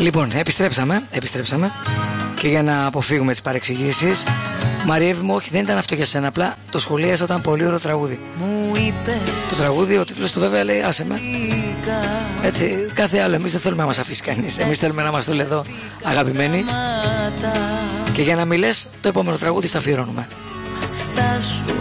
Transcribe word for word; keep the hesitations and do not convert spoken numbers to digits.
Λοιπόν, επιστρέψαμε, επιστρέψαμε. Και για να αποφύγουμε τις παρεξηγήσεις, Μαριέβη μου, όχι, δεν ήταν αυτό για σένα. Απλά το σχολίασα, ήταν πολύ ωραίο τραγούδι. Το τραγούδι, ο τίτλος του βέβαια λέει άσε με. Έτσι, κάθε άλλο. Εμείς δεν θέλουμε να μας αφήσει κανείς. Εμείς θέλουμε να είμαστε όλοι εδώ αγαπημένοι. Και για να μιλές, το επόμενο τραγούδι στα αφιερώνουμε. Στάσου